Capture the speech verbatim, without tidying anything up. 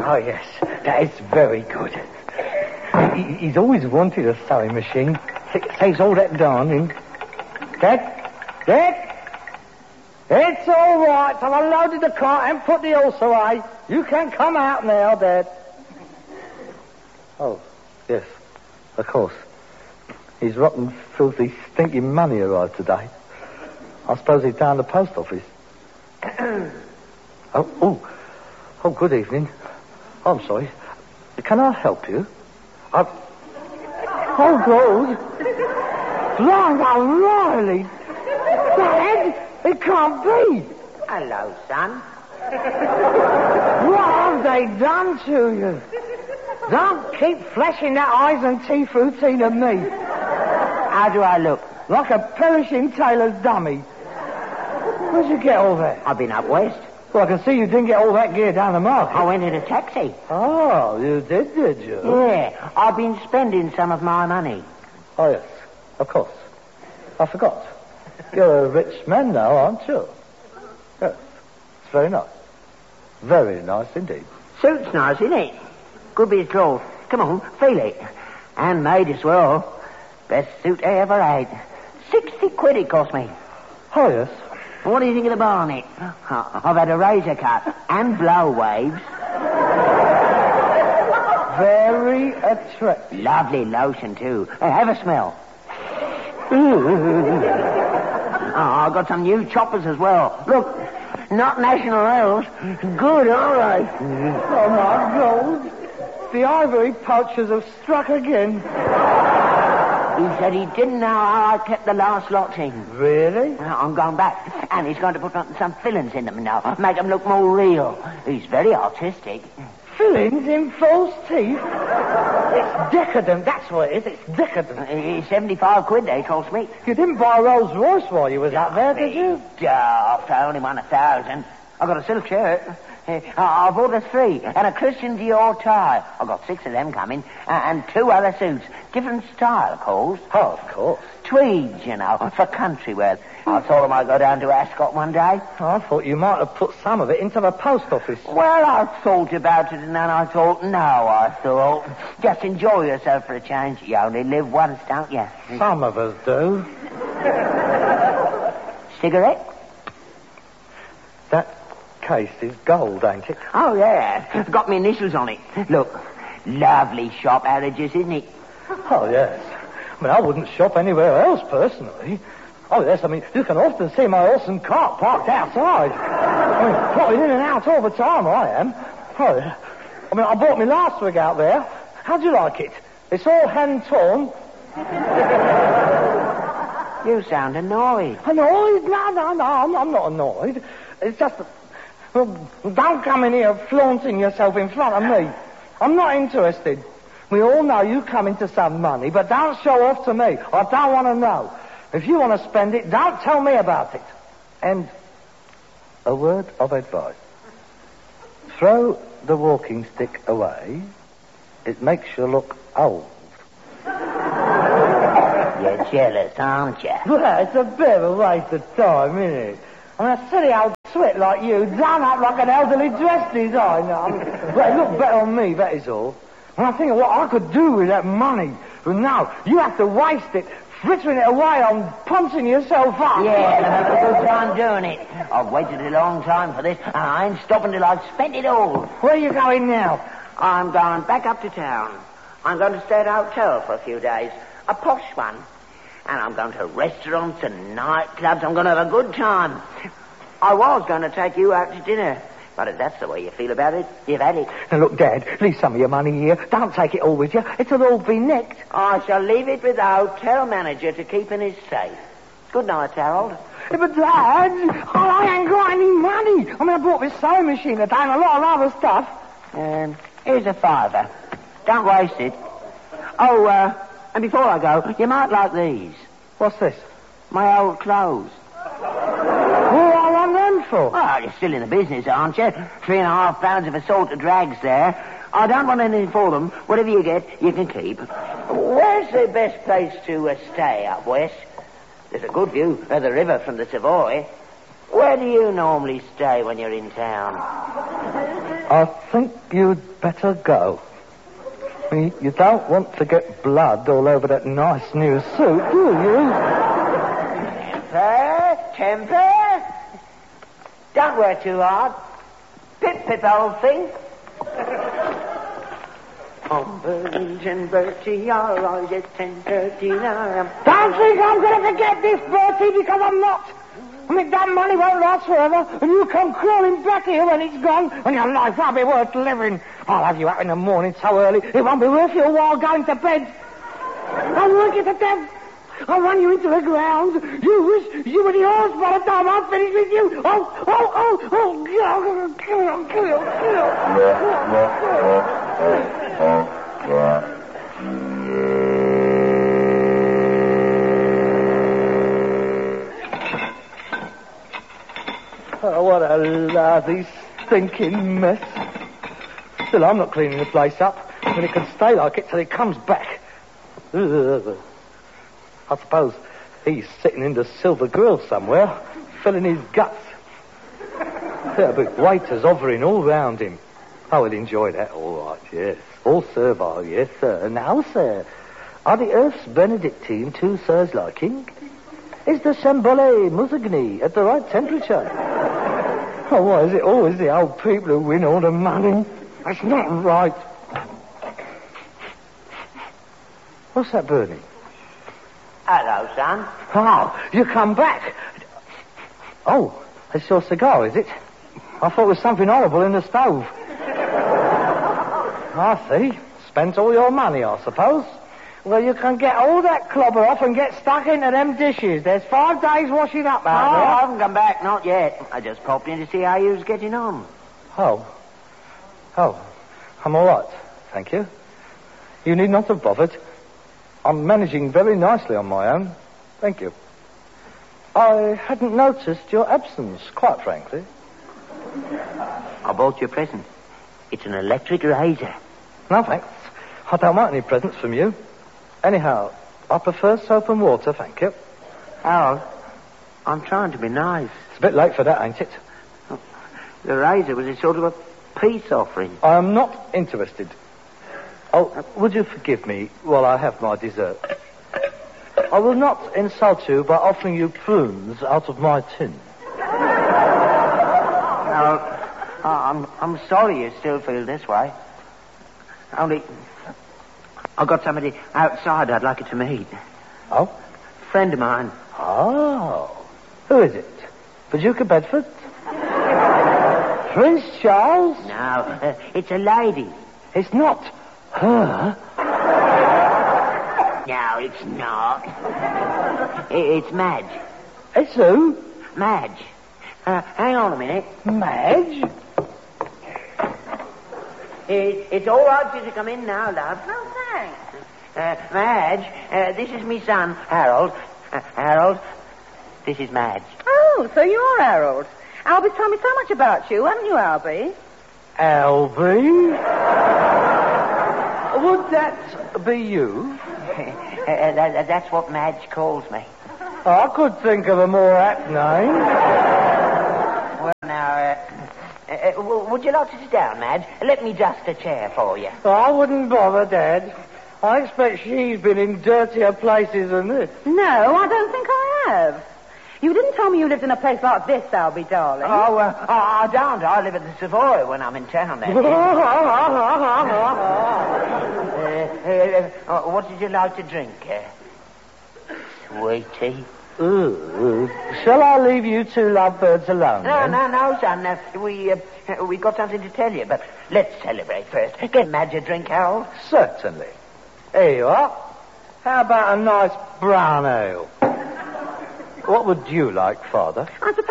Oh, yes. That is very good. He, he's always wanted a sewing machine. It saves all that darning. Dad? Dad? It's all right. I've unloaded the cart and put the horse away. You can come out now, Dad. Oh, yes. Of course. His rotten, filthy, stinking money arrived today. I suppose he's down the post office. oh, oh, oh, good evening. Oh, I'm sorry. Can I help you? I... Oh, God. Blind O'Reilly. Dad, it can't be. Hello, son. What have they done to you? Don't keep flashing that eyes and teeth routine at me. How do I look? Like a perishing tailor's dummy. Where'd you get all that? I've been up west. Well, I can see you didn't get all that gear down the market. I went in a taxi. Oh, you did, did you? Yeah, I've been spending some of my money. Oh, yes, of course. I forgot. You're a rich man now, aren't you? Yes, it's very nice. Very nice indeed. Suit's nice, isn't it? Good bit of cloth. Come on, feel it. Handmade as well. Best suit I ever had. Sixty quid it cost me. Oh, yes. What do you think of the barnet? I've had a razor cut and blow waves. Very attractive. Lovely lotion, too. Hey, have a smell. oh, I've got some new choppers as well. Look, not National Rails. Good, all right. Oh, my God. The ivory poachers have struck again. He said he didn't know how I kept the last lot in. Really? Well, I'm going back, and he's going to put some fillings in them now, make them look more real. He's very artistic. Fillings in false teeth? It's decadent, that's what it is. It's decadent. Uh, seventy-five quid they cost me. You didn't buy a Rolls Royce while you was out there, did you? Daft, I only won a thousand. I got a silk shirt. Uh, I bought a three and a Christian Dior tie. I got six of them coming, uh, and two other suits. Different style, of course. Oh, of course. Tweeds, you know, for country wear. I thought I might go down to Ascot one day. Oh, I thought you might have put some of it into the post office. Well, I thought about it, and then I thought, no, I thought, just enjoy yourself for a change. You only live once, don't you? Some of us do. Cigarette? That case is gold, ain't it? Oh, yeah. Got me initials on it. Look, lovely shop, Harridge's, isn't it? Oh, yes. I mean, I wouldn't shop anywhere else, personally. Oh, yes, I mean, you can often see my horse and cart parked outside. I mean, trotting in and out all the time, I am. Oh, yeah. I mean, I bought my last wig out there. How'd you like it? It's all hand-torn. You sound annoyed. Annoyed? No, no, no, I'm, I'm not annoyed. It's just that... Well, don't come in here flaunting yourself in front of me. I'm not interested. We all know you come into some money, but don't show off to me. I don't want to know. If you want to spend it, don't tell me about it. And a word of advice. Throw the walking stick away. It makes you look old. You're jealous, aren't you? Well, it's a bit of a waste of time, isn't it? I mean, a silly old twit like you, done up like an elderly dress designer. I mean, well, it looked better on me, that is all. When I think of what I could do with that money, but now you have to waste it, frittering it away on punching yourself up. Yeah, and I've had a good time doing it. I've waited a long time for this, and I ain't stopping till I've spent it all. Where are you going now? I'm going back up to town. I'm going to stay at a hotel for a few days, a posh one. And I'm going to restaurants and nightclubs. I'm going to have a good time. I was going to take you out to dinner. But if that's the way you feel about it, you've had it. Now, look, Dad, leave some of your money here. Don't take it all with you. It'll all be nicked. I shall leave it with the hotel manager to keep in his safe. Good night, Harold. Yeah, but, Dad, oh, I ain't got any money. I mean, I bought this sewing machine today and a lot of other stuff. Um, here's a fiver. Don't waste it. Oh, uh, and before I go, you might like these. What's this? My old clothes. What do I want them for? Well, you're still in the business, aren't you? Three and a half pounds of assorted drags there. I don't want anything for them. Whatever you get, you can keep. Where's the best place to uh, stay up west? There's a good view of the river from the Savoy. Where do you normally stay when you're in town? I think you'd better go. You you don't want to get blood all over that nice new suit, do you? Temper, temper. Don't work too hard. Pip, pip, old thing. On Burlington and Bertie are all just ten thirty-nine. Don't think I'm going to forget this, Bertie, because I'm not. I mean, that money won't last forever, and you come crawling back here when it's gone, and your life won't be worth living. I'll have you out in the morning so early, it won't be worth your while going to bed. I'll work you to death. I'll run you into the ground. You wish you were the horse by the time I'm finished with you. Oh, oh, oh, oh, kill, kill, kill, kill. Oh, what a lousy, stinking mess. Still, I'm not cleaning the place up. I mean, it can stay like it till he comes back. Ugh. I suppose he's sitting in the Silver Grill somewhere, filling his guts. There'll be waiters hovering all round him. I would enjoy that, all right, yes. All servile, yes, sir. Now, sir, are the Earth's Benedictine two sirs liking? Is the Chambolet Musigny at the right temperature? Oh, why is it always the old people who win all the money? That's not right. What's that burning? Hello, son. Oh, you come back. Oh, it's your cigar, is it? I thought it was something horrible in the stove. I see. Spent all your money, I suppose. Well, you can get all that clobber off and get stuck into them dishes. There's five days washing up Oh, out there. I haven't come back, not yet. I just popped in to see how you was getting on. Oh. Oh, I'm all right, thank you. You need not have bothered. I'm managing very nicely on my own. Thank you. I hadn't noticed your absence, quite frankly. I bought you a present. It's an electric razor. No, thanks. I don't want any presents from you. Anyhow, I prefer soap and water, thank you. Harold, I'm trying to be nice. It's a bit late for that, ain't it? The razor was a sort of a peace offering. I am not interested. Oh, would you forgive me while I have my dessert? I will not insult you by offering you prunes out of my tin. Harold, I'm, I'm sorry you still feel this way. Only, I've got somebody outside I'd like you to meet. Oh? Friend of mine. Oh. Who is it? The Duke of Bedford? Prince Charles? No, uh, it's a lady. It's not her. No, it's not. I- it's Madge. It's who? Madge. Uh, hang on a minute. Madge? It, it's all right for you to come in now, love. No, thanks. Uh, Madge, uh, this is me son, Harold. Uh, Harold, this is Madge. Oh, so you're Harold. Albie's told me so much about you, haven't you, Albie? Albie? Would that be you? uh, that, that's what Madge calls me. I could think of a more apt name. Well, now, uh, uh, w- would you like to sit down, Madge? Let me dust a chair for you. I wouldn't bother, Dad. I expect she's been in dirtier places than this. No, I don't think I have. You didn't tell me you lived in a place like this, Albie, darling. Oh, uh, I I don't. I live at the Savoy when I'm in town, then. uh, uh, uh, what did you like to drink? Uh, sweetie? Ooh. Shall I leave you two lovebirds alone, No, then? no, no, son. Uh, we, uh, we got something to tell you, but let's celebrate first. Get Madge a drink, Harold. Certainly. Here you are. How about a nice brown ale? What would you like, Father? I suppose